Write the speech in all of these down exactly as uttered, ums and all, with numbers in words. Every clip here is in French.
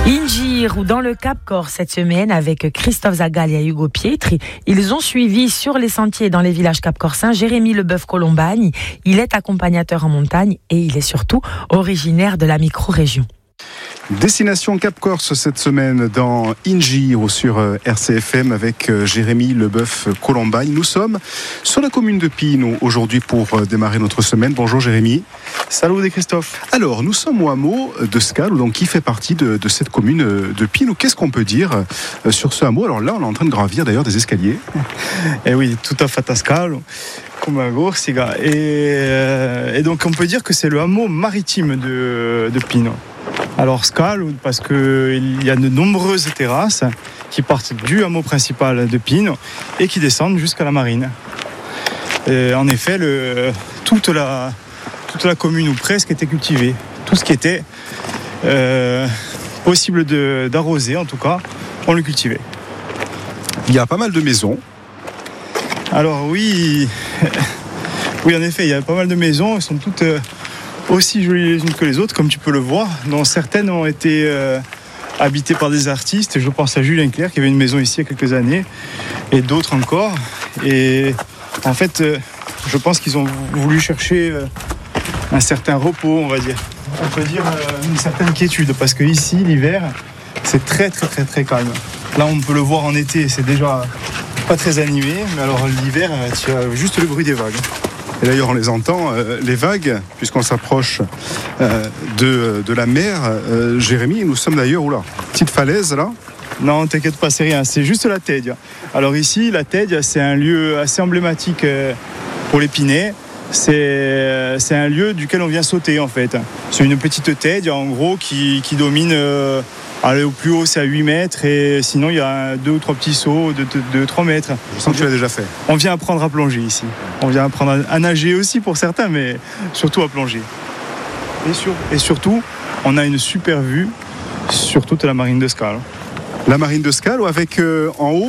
Ingir ou dans le Cap Corse cette semaine avec Christophe Zagal et Hugo Pietri. Ils ont suivi sur les sentiers dans les villages cap-corsins Jérémy Leboeuf-Colombagne. Il est accompagnateur en montagne et il est surtout originaire de la micro-région. Destination Cap Corse cette semaine dans Ingir ou sur R C F M avec Jérémy Leboeuf-Colombagne. Nous sommes sur la commune de Pino aujourd'hui pour démarrer notre semaine. Bonjour Jérémy. Salut Christophe. Alors nous sommes au hameau de Scal, donc qui fait partie de, de cette commune de Pino. Qu'est-ce qu'on peut dire sur ce hameau? Alors là on est en train de gravir d'ailleurs des escaliers. Eh oui, tout à fait à Scal. Comme un Gorsiga. Et, euh, et donc on peut dire que c'est le hameau maritime de, de Pino. Alors Scal, parce qu'il y a de nombreuses terrasses qui partent du hameau principal de Pino et qui descendent jusqu'à la marine. Et en effet, le, toute, la, toute la commune ou presque était cultivée. Tout ce qui était euh, possible de, d'arroser, en tout cas, on le cultivait. Il y a pas mal de maisons. Alors oui, oui en effet, il y a pas mal de maisons, elles sont toutes euh, aussi jolies les unes que les autres, comme tu peux le voir, dont certaines ont été euh, habitées par des artistes. Je pense à Julien Clerc qui avait une maison ici il y a quelques années, et d'autres encore. Et en fait, euh, je pense qu'ils ont voulu chercher euh, un certain repos, on va dire. On peut dire euh, une certaine quiétude, parce que ici, l'hiver, c'est très très très très calme. Là, on peut le voir en été, c'est déjà pas très animé, mais alors l'hiver, tu as juste le bruit des vagues. Et d'ailleurs, on les entend, euh, les vagues, puisqu'on s'approche euh, de, de la mer. Euh, Jérémy, nous sommes d'ailleurs, oula, petite falaise là. Non, t'inquiète pas, c'est rien, c'est juste la Tedia. Alors ici, la Tedia, c'est un lieu assez emblématique euh, pour l'Épinay. C'est, c'est un lieu duquel on vient sauter en fait. C'est une petite Tedia en gros qui, qui domine... Euh, Allez, au plus haut, c'est à huit mètres et sinon, il y a deux ou trois petits sauts de, de, de trois mètres. Je sens que tu l'as déjà fait. On vient apprendre à plonger ici. On vient apprendre à, à nager aussi pour certains, mais surtout à plonger. Et, sur, et surtout, on a une super vue sur toute la marine de Scal. La marine de Scal, avec euh, en haut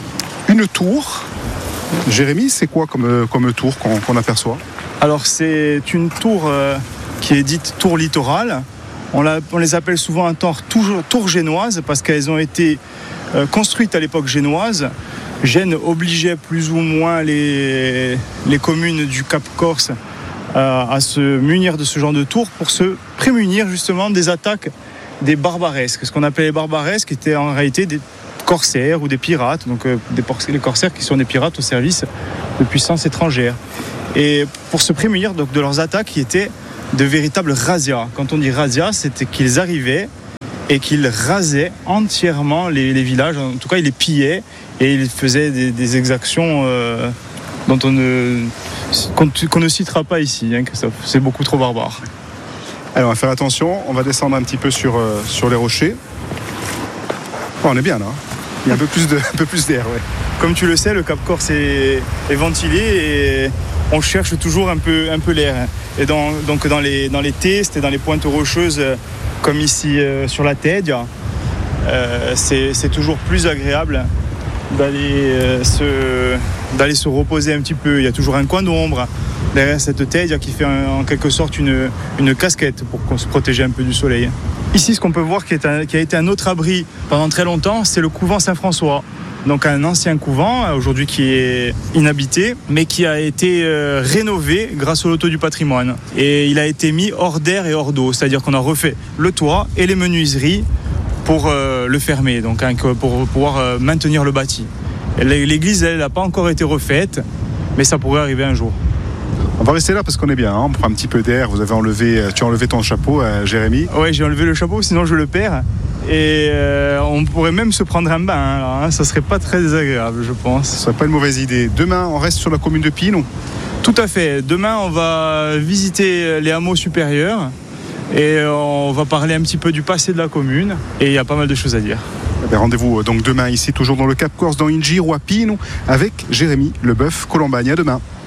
une tour. Jérémy, c'est quoi comme, comme tour qu'on, qu'on aperçoit? Alors, c'est une tour euh, qui est dite tour littorale. On, la, on les appelle souvent un tour, tour génoise parce qu'elles ont été euh, construites à l'époque génoise. Gênes obligeait plus ou moins les, les communes du Cap Corse euh, à se munir de ce genre de tours pour se prémunir justement des attaques des barbaresques. Ce qu'on appelait les barbaresques étaient en réalité des corsaires ou des pirates, donc euh, des, les corsaires qui sont des pirates au service de puissances étrangères. Et pour se prémunir donc, de leurs attaques qui étaient de véritables razzias. Quand on dit razzia, c'était qu'ils arrivaient et qu'ils rasaient entièrement les, les villages. En tout cas, ils les pillaient et ils faisaient des, des exactions euh, dont on ne, qu'on, qu'on ne citera pas ici, hein, Christophe. C'est beaucoup trop barbare. Alors, on va faire attention. On va descendre un petit peu sur, euh, sur les rochers. Oh, on est bien là. Il y a un peu plus, de, un peu plus d'air, ouais. Comme tu le sais, le Cap Corse est, est ventilé et on cherche toujours un peu, un peu l'air. Et dans, donc dans les, dans les testes et dans les pointes rocheuses, comme ici euh, sur la Tedia, euh, c'est, c'est toujours plus agréable d'aller, euh, se, d'aller se reposer un petit peu. Il y a toujours un coin d'ombre derrière cette Tedia qui fait en, en quelque sorte une, une casquette pour qu'on se protège un peu du soleil. Ici, ce qu'on peut voir qui, est un, qui a été un autre abri pendant très longtemps, c'est le couvent Saint-François. Donc un ancien couvent, aujourd'hui qui est inhabité, mais qui a été euh, rénové grâce au loto du patrimoine. Et il a été mis hors d'air et hors d'eau, c'est-à-dire qu'on a refait le toit et les menuiseries pour euh, le fermer, donc hein, pour pouvoir euh, maintenir le bâti. Et l'église, elle n'a pas encore été refaite, mais ça pourrait arriver un jour. On va rester là parce qu'on est bien, hein. On prend un petit peu d'air. Vous avez enlevé, tu as enlevé ton chapeau, euh, Jérémy. Oui, j'ai enlevé le chapeau, sinon je le perds. Et euh, on pourrait même se prendre un bain, hein, là, hein. Ça serait pas très désagréable, je pense. Ce serait pas une mauvaise idée. Demain, on reste sur la commune de Pino. Tout à fait. Demain, on va visiter les hameaux supérieurs et on va parler un petit peu du passé de la commune. Et il y a pas mal de choses à dire. Eh bien, rendez-vous donc demain ici, toujours dans le Cap Corse, dans Ingir ou à Pino, avec Jérémy Leboeuf-Colombagne. À demain.